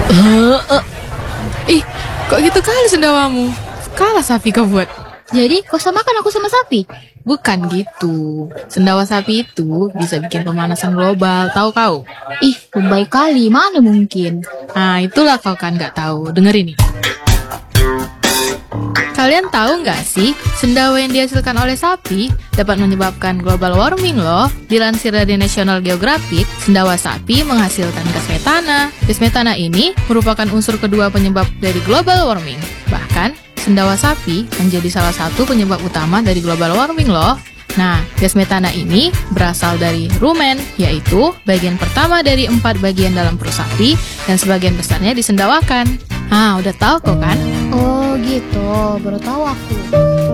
Eh, eh. Ih, kok gitu kali sendawamu? Kalah sapi kau buat. Jadi kau samakan aku sama sapi? Bukan gitu. Sendawa sapi itu bisa bikin pemanasan global, tahu kau? Ih, lebay kali, mana mungkin? Nah, itulah kau kan nggak tahu. Dengerin nih. Kalian tahu nggak sih, sendawa yang dihasilkan oleh sapi dapat menyebabkan global warming loh. Dilansir dari National Geographic, sendawa sapi menghasilkan gas metana. Gas metana ini merupakan unsur kedua penyebab dari global warming. Bahkan, sendawa sapi menjadi salah satu penyebab utama dari global warming loh. Nah, gas metana ini berasal dari rumen, yaitu bagian pertama dari 4 bagian dalam perut sapi dan sebagian besarnya disendawakan. Udah tahu kok kan? Oh gitu, baru tahu aku.